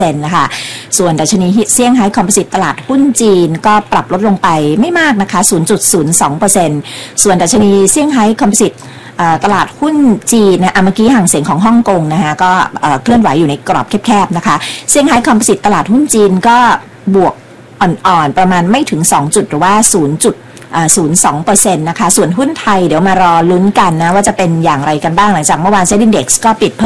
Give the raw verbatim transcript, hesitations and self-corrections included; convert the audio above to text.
นะคะส่วนดัชนีเซี่ยงไฮ้คอมโพสิตตลาดหุ้นจีนก็ปรับลดลงไปไม่มากนะคะ ศูนย์จุดศูนย์สองเปอร์เซ็นต์ ส่วนดัชนีเซี่ยงไฮ้คอมโพสิตตลาดหุ้นจีนนะเมื่อกี้ห่างเสียงของฮ่องกงนะคะก็เคลื่อนไหวอยู่ในกรอบแคบๆนะคะเซี่ยงไฮ้คอมโพสิตตลาดหุ้นจีนก็บวกอ่อนๆประมาณไม่ถึงสองจุดหรือว่าศูนย์จุดศูนย์สองเปอร์เซ็นต์นะคะส่วนหุ้นไทยเดี๋ยวมารอลุ้นกันนะว่าจะเป็นอย่างไรกันบ้างหลังจากเมื่อวานเซ็นดิ้งเด็กซ์ก็ปิด